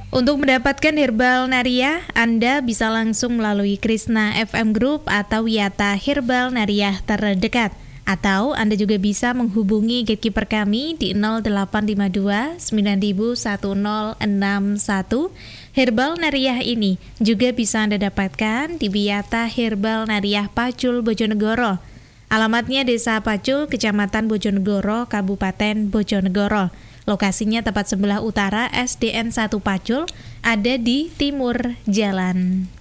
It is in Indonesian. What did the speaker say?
Untuk mendapatkan Herbal Nariah, Anda bisa langsung melalui Krishna FM Group atau Wiyata Herbal Nariah terdekat. Atau Anda juga bisa menghubungi gatekeeper kami di 0852 901061. Herbal Nariah ini juga bisa Anda dapatkan di Wiyata Herbal Nariah Pacul, Bojonegoro. Alamatnya Desa Pacul, Kecamatan Bojonegoro, Kabupaten Bojonegoro. Lokasinya tepat sebelah utara SDN 1 Pacul, ada di timur jalan.